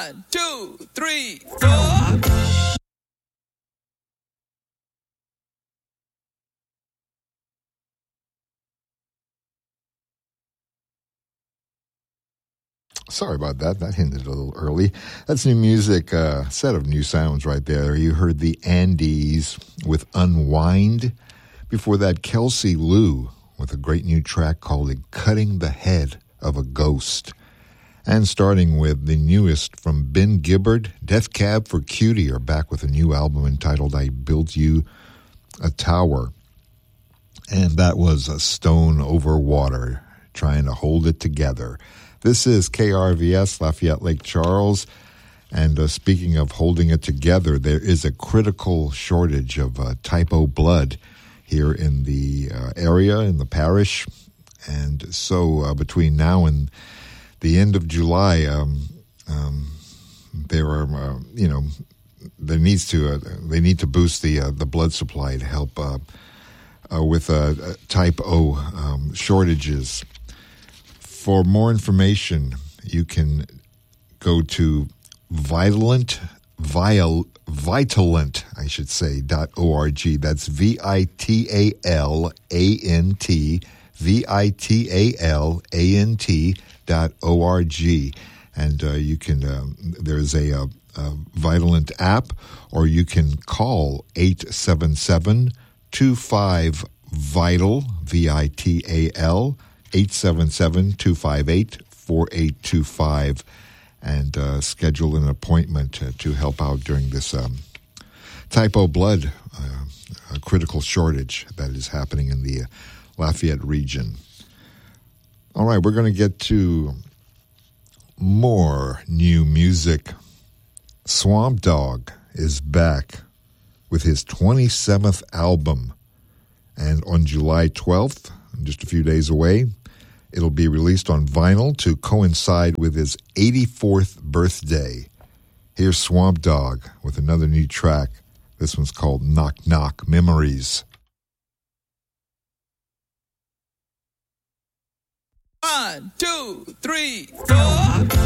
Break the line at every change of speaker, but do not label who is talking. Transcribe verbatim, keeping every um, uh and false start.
One, two, three, four.
Sorry about that. That ended a little early. That's new music, uh, set of new sounds right there. You heard the Andes with Unwind. Before that, Kelsey Lou with a great new track called Cutting the Head of a Ghost. And starting with the newest from Ben Gibbard, Death Cab for Cutie are back with a new album entitled I Built You a Tower. And that was a stone over water, trying to hold it together. This is K R V S, Lafayette Lake Charles, and uh, speaking of holding it together, there is a critical shortage of uh, type O blood here in the uh, area, in the parish, and so uh, between now and the end of July, um, um, there are, uh, you know, there needs to, uh, they need to boost the uh, the blood supply to help uh, uh, with uh, type O um, shortages. For more information, you can go to Vitalant, Viol, Vitalant, I should say, dot org. That's V I T A L A N T, V I T A L A N T dot O R G. And uh, you can, um, there's a, a, a Vitalant app, or you can call eight seven seven, two five, VITAL, V I T A L, eight seven seven, two five eight, four eight two five, and uh, schedule an appointment to, to help out during this um, type O blood uh, a critical shortage that is happening in the uh, Lafayette region. All right, we're going to get to more new music. Swamp Dogg is back with his twenty-seventh album, and on July twelfth, just a few days away, it'll be released on vinyl to coincide with his eighty-fourth birthday. Here's Swamp Dogg with another new track. This one's called Knock Knock Memories.
One, two, three, four.